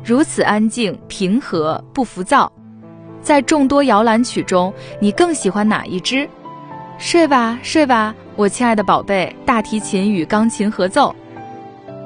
如此安静、平和、不浮躁。在众多摇篮曲中，你更喜欢哪一支？睡吧，睡吧，我亲爱的宝贝，大提琴与钢琴合奏。